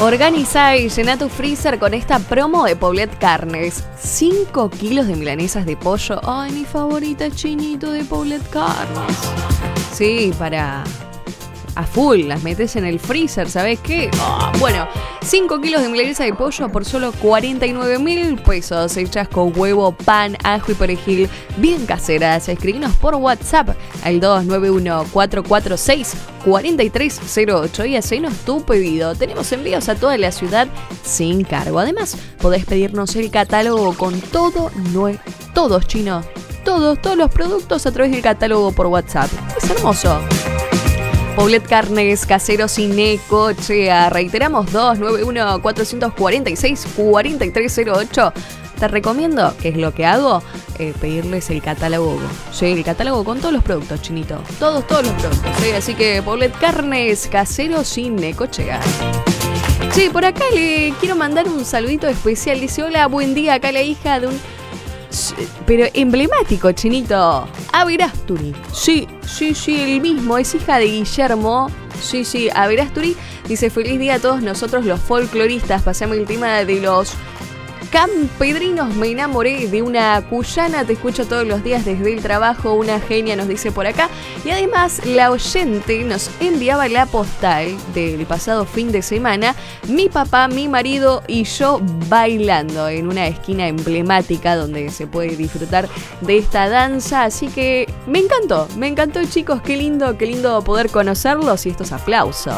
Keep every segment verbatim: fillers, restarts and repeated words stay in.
Organiza y llena tu freezer con esta promo de Poblet Carnes. cinco kilos de milanesas de pollo. Ay, mi favorita, chinito, de Poblet Carnes. Sí, para... a full, las metes en el freezer, ¿sabes qué? Oh, bueno, cinco kilos de milanesa de pollo por solo cuarenta y nueve mil pesos, hechas con huevo, pan, ajo y perejil, bien caseras. Escribinos por WhatsApp al dos nueve uno, cuatro cuatro seis, cuatro tres cero ocho y hacenos tu pedido. Tenemos envíos a toda la ciudad sin cargo. Además, podés pedirnos el catálogo con todo, no, todos, chino, todos, todos los productos a través del catálogo por WhatsApp. Es hermoso. Poblet Carnes, casero sin necochea. Reiteramos, dos nueve uno, cuatro cuatro seis, cuatro tres cero ocho. Te recomiendo, que es lo que hago, eh, pedirles el catálogo. Sí, el catálogo con todos los productos, chinito. Todos, todos los productos. ¿Sí? Así que Poblet Carnes, casero sin necochea. Sí, por acá le quiero mandar un saludito especial. Dice, hola, buen día. Acá la hija de un... pero emblemático, chinito. Averasturi. Sí, sí, sí, el mismo. Es hija de Guillermo. Sí, sí, Averasturi. Dice, feliz día a todos nosotros los folcloristas. Pasame el tema de los campedrinos. Me enamoré de una cuyana. Te escucho todos los días desde el trabajo. Una genia, nos dice por acá. Y además, la oyente nos enviaba la postal del pasado fin de semana. Mi papá, mi marido y yo bailando en una esquina emblemática donde se puede disfrutar de esta danza. Así que me encantó, me encantó, chicos. Qué lindo, qué lindo poder conocerlos y estos aplausos.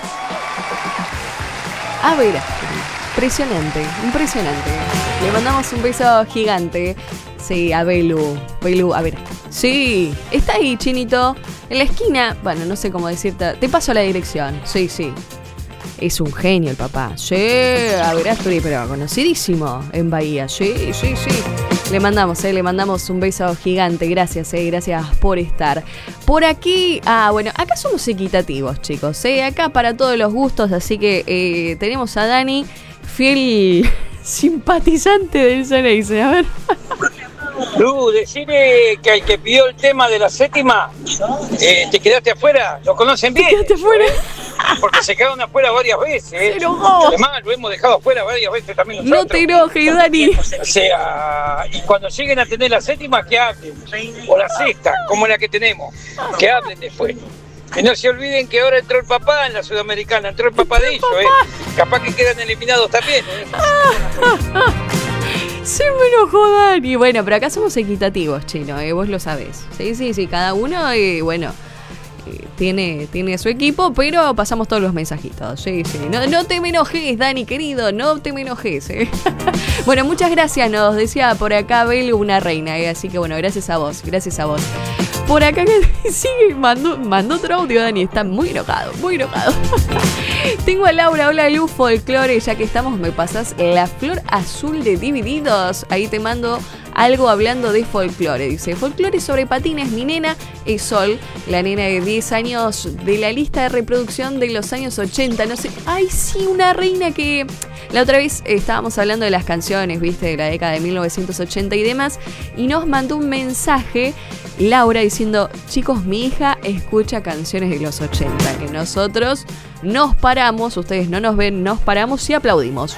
A ver, impresionante, impresionante. Le mandamos un beso gigante. Sí, a Belu. Belu, a ver. Sí, está ahí, chinito. En la esquina. Bueno, no sé cómo decirte. Te paso la dirección. Sí, sí. Es un genio el papá. Sí, a ver, Asturi, pero conocidísimo en Bahía. Sí, sí, sí. Le mandamos, eh, le mandamos un beso gigante. Gracias, eh, gracias por estar. Por aquí, ah, bueno, acá somos equitativos, chicos. Eh, acá para todos los gustos, así que eh, tenemos a Dani, fiel simpatizante del Ceneice. A ver. Lu, decime que al que pidió el tema de la séptima, eh, te quedaste afuera. ¿Lo conocen bien? ¿Te quedaste afuera? ¿Eh? Porque se quedaron afuera varias veces. ¿eh? Se enojó. Además, lo hemos dejado afuera varias veces también nosotros. No te enojes, Dani. O sea, y cuando lleguen a tener la séptima, que hablen. O la sexta, como la que tenemos. Que hablen después. Y no se olviden que ahora entró el papá en la Sudamericana. Entró el papá de ellos, ¿eh? Capaz que quedan eliminados también, ¿eh? Se me enojó Dani. Bueno, pero acá somos equitativos, chino, ¿eh? Vos lo sabés. Sí, sí, sí, cada uno, eh, bueno, eh, tiene, tiene su equipo, pero pasamos todos los mensajitos. Sí, sí. No, no te me enojes, Dani, querido, no te me enojes, ¿eh? Bueno, muchas gracias, nos decía por acá Belu, una reina, ¿eh? Así que bueno, gracias a vos, gracias a vos. Por acá que sigue, mandó, mandó otro audio, Dani, está muy enojado, muy enojado. Tengo a Laura, hola Lu, folclore, ya que estamos, me pasás la flor azul de Divididos. Ahí te mando algo hablando de folclore. Dice, folclore sobre patines, mi nena es Sol, la nena de diez años de la lista de reproducción de los años ochenta. No sé, ay sí, una reina que... La otra vez estábamos hablando de las canciones, viste, de la década de mil novecientos ochenta y demás, y nos mandó un mensaje Laura diciendo, chicos, mi hija escucha canciones de los ochenta, que nosotros nos paramos, ustedes no nos ven, nos paramos y aplaudimos.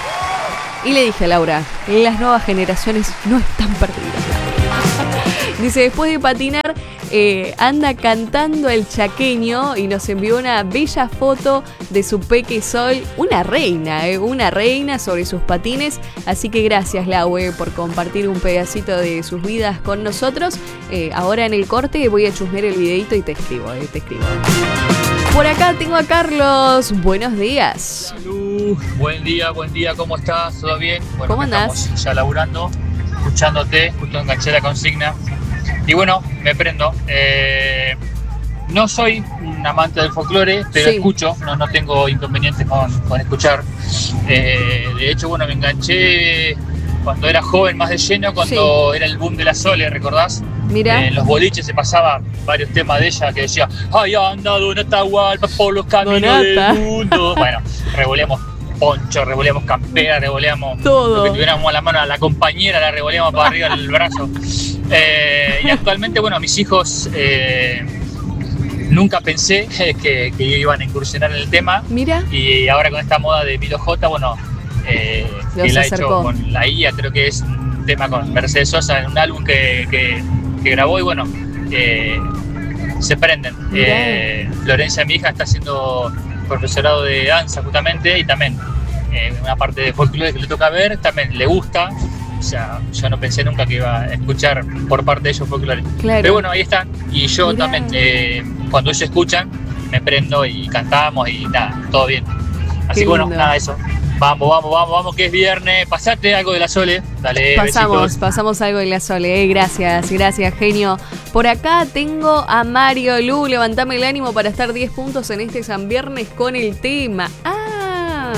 Y le dije a Laura, las nuevas generaciones no están perdidas. Dice, después de patinar, eh, anda cantando el chaqueño y nos envió una bella foto de su peque Sol, una reina, eh, una reina sobre sus patines. Así que gracias, Laura, por compartir un pedacito de sus vidas con nosotros. Eh, ahora en el corte voy a chusmear el videito y te escribo, eh, te escribo. Por acá tengo a Carlos. Buenos días. Salud. Buen día, buen día. ¿Cómo estás? ¿Todo bien? Bueno, ¿cómo andás? Estamos ya laburando, escuchándote, justo enganché la consigna. Y bueno, me prendo. Eh, no soy un amante del folclore, pero sí escucho, no, no tengo inconvenientes con, con escuchar. Eh, de hecho, bueno, me enganché cuando era joven más de lleno, cuando sí era el boom de la Sole, ¿recordás? Mira. Eh, en los boliches se pasaba varios temas de ella que decía, ay, anda Donata Hualpa por los caminos Donata del mundo. Bueno, revoleamos poncho, revoleamos campera, revoleamos todo lo que tuviéramos a la mano, a la compañera la revoleamos para arriba del brazo. Eh, y actualmente, bueno, mis hijos eh, nunca pensé que, que iban a incursionar en el tema. Mira. Y ahora con esta moda de Milo J, bueno, eh, que él ha hecho con la I A, creo que es un tema con Mercedes Sosa, en un álbum que, que, que grabó y bueno, eh, se prenden. Eh, Florencia, mi hija, está haciendo profesorado de danza justamente y también eh, una parte de folclore que le toca ver, también le gusta. O sea, yo no pensé nunca que iba a escuchar por parte de ellos folclore. Claro. Pero bueno, ahí está. Y yo Mirá. también, eh, cuando ellos escuchan, me prendo y cantamos y nada, todo bien. Así Qué que bueno, lindo. nada, eso. Vamos, vamos, vamos, vamos, que es viernes. Pasate algo de la Sole. Dale, Pasamos, besitos. pasamos algo de la Sole, eh. gracias, gracias, genio. Por acá tengo a Mario Lu, levantame el ánimo para estar diez puntos en este San Viernes con el tema. Ah,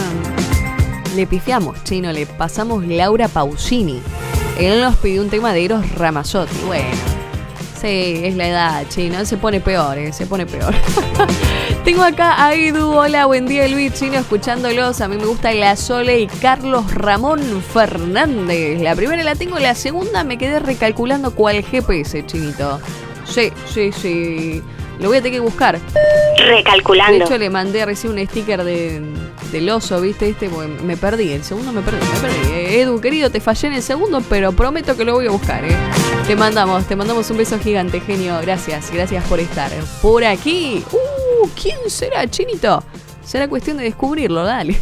le pifiamos, chino, le pasamos Laura Pausini. Él nos pidió un tema de Eros Ramazzotti. Bueno, sí, es la edad, chino, se pone peor, eh, se pone peor. Tengo acá a Edu, hola, buen día Luis, chino, escuchándolos. A mí me gusta La Sole y Carlos Ramón Fernández. La primera la tengo, la segunda me quedé recalculando cuál G P S, chinito. Sí, sí, sí. Lo voy a tener que buscar. Recalculando. De hecho, le mandé recién un sticker de, del oso, ¿viste? Este, porque me perdí. El segundo me perdí, me perdí. Eh, Edu, querido, te fallé en el segundo, pero prometo que lo voy a buscar, ¿eh? Te mandamos, te mandamos un beso gigante, genio. Gracias, gracias por estar por aquí. Uh, ¿quién será, chinito? Será cuestión de descubrirlo, dale.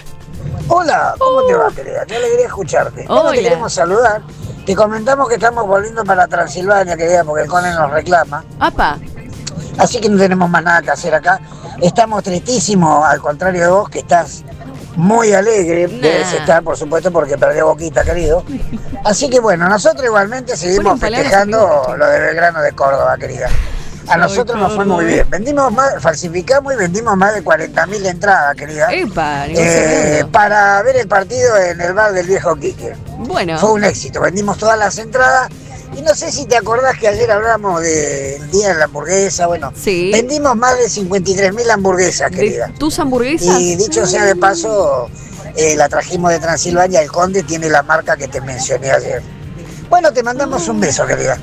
Hola, ¿cómo Oh. te va, querida? Qué alegría escucharte. Hola. Bueno, te queremos saludar. Te comentamos que estamos volviendo para Transilvania, querida, porque el Cone nos reclama. Apa, Así que no tenemos más nada que hacer acá. Estamos tristísimos, al contrario de vos, que estás muy alegre. Nah. Debes estar, por supuesto, porque perdió Boquita, querido. Así que bueno, nosotros igualmente seguimos Ponen palabras festejando amigos. lo de Belgrano de Córdoba, querida. A nosotros nos fue muy bien. Vendimos más, falsificamos y vendimos más de cuarenta mil entradas, querida. epa, negocio Eh, redondo. para ver el partido en el bar del viejo Quique. Bueno, Fue un éxito, vendimos todas las entradas y no sé si te acordás que ayer hablamos del día de la hamburguesa, bueno, sí. vendimos más de cincuenta y tres mil hamburguesas, querida. ¿De tus hamburguesas? Y dicho sea de paso, eh, la trajimos de Transilvania, el Conde tiene la marca que te mencioné ayer. Bueno, te mandamos un beso, querida.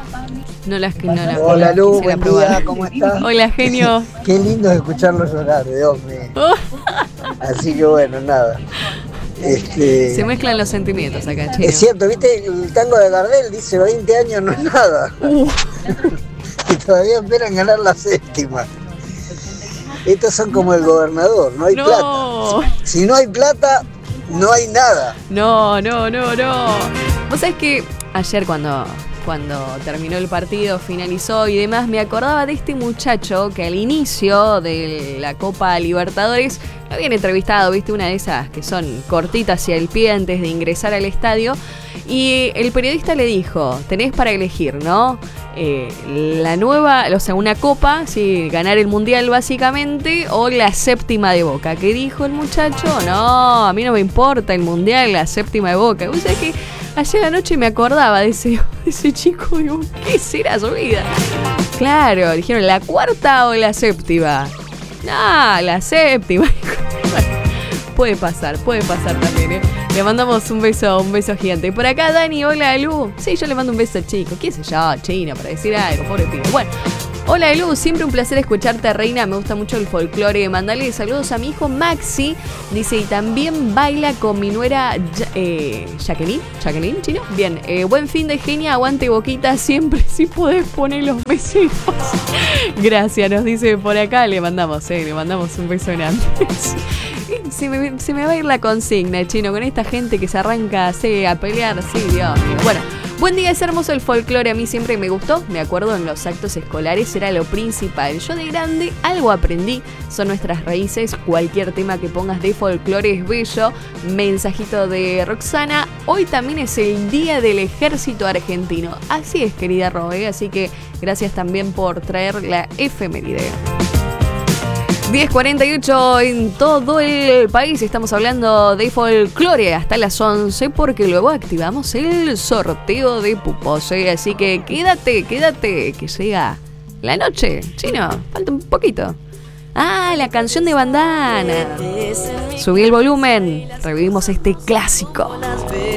No las que no las Hola las Lu, quisiera buen probar. día, ¿cómo estás? Hola, genio. Qué lindo es escucharlo llorar, Dios mío. Así que bueno, nada. Este, Se mezclan los sentimientos acá, chino. es cierto, viste, el tango de Gardel dice veinte años no es nada. Uh, Y todavía esperan ganar la séptima. Estos son como el gobernador, no hay No. plata. Si no hay plata, no hay nada. no, no, no, no. Vos sabés que ayer cuando, cuando terminó el partido, finalizó y demás, me acordaba de este muchacho que al inicio de la Copa Libertadores lo habían entrevistado, viste, una de esas que son cortitas hacia el pie antes de ingresar al estadio. Y el periodista le dijo, tenés para elegir, ¿no? Eh, la nueva, o sea, una copa, sí, ganar el mundial básicamente, o la séptima de Boca. ¿Qué dijo el muchacho? No, a mí no me importa el mundial, la séptima de Boca. O sea que ayer anoche me acordaba de ese, de ese chico, digo, ¿qué será su vida? Claro, dijeron, ¿la cuarta o la séptima? No, la séptima. Puede pasar, puede pasar también, ¿eh? Le mandamos un beso, un beso gigante. Por acá, Dani, hola, Lu. Sí, yo le mando un beso al chico. ¿Qué sé yo, chino, para decir algo? Pobre pibe. Bueno, hola, Lu. Siempre un placer escucharte, reina. Me gusta mucho el folclore. Mandale saludos a mi hijo Maxi. Dice, y también baila con mi nuera Ja- eh, Jacqueline. Jacqueline, chino. Bien, eh, buen fin de genia. Aguante Boquita. Siempre si podés poner los besitos. Gracias, nos dice por acá. Le mandamos, eh, le mandamos un beso grande. Se me, se me va a ir la consigna, chino, con esta gente que se arranca sí, a pelear, sí, Dios mío. Bueno, buen día, es hermoso el folclore, a mí siempre me gustó, me acuerdo en los actos escolares era lo principal. Yo de grande algo aprendí, son nuestras raíces, cualquier tema que pongas de folclore es bello. Mensajito de Roxana, hoy también es el Día del Ejército Argentino. Así es, querida Roe, así que gracias también por traer la efeméride. diez cuarenta y ocho en todo el país, estamos hablando de folclore hasta las once porque luego activamos el sorteo de pupos, ¿eh? Así que quédate, quédate, que llega la noche, chino, falta un poquito. Ah, la canción de Bandana. Subí el volumen, revivimos este clásico.